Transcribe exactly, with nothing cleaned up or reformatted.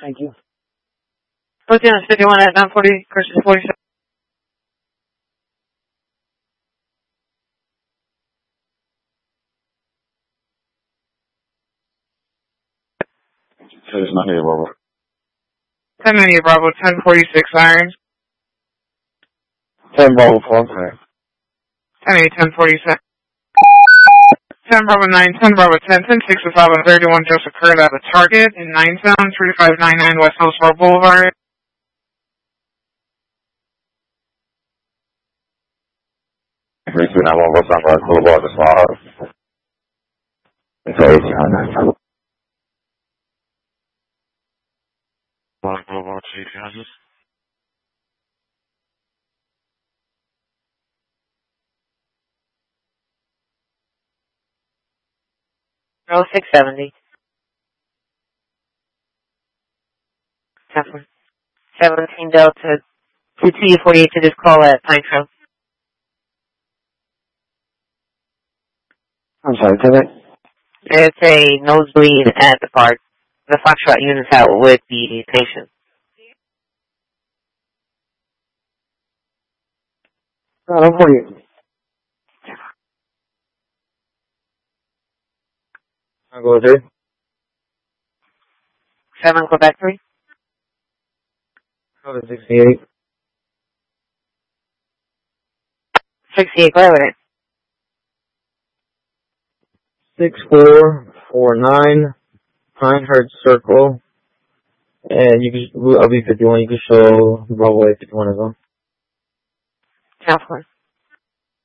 Thank you. Lieutenant fifty-one at nine forty, Christian forty-seven. It's not here, Bravo. ten ninety Bravo, ten forty-six Irons. ten Bravo, four, okay. ten eighty, ten forty-seven. ten Bravo nine, ten Bravo ten, ten sixty-five and thirty-one Joseph occurred at the target in nine seven, three five nine nine West Hillsborough Boulevard. three two nine one West Sunrise Boulevard, the small house. Until eighteen hundred. Boulevard, eighteen hundred. Oh, six seventy. seventeen Delta, two T forty-eight to this call at Pine Trail. I'm sorry, say that? It's a nosebleed at the park. The Foxtrot unit's out with the patient. No, don't forty-eight. I'll go there. seven Quebec three. Go to sixty-eight. sixty-eight, go ahead with it. six four four nine Pinehurst Circle. And you can, I'll be fifty-one, you can show Bravo fifty-one as well. Ten four.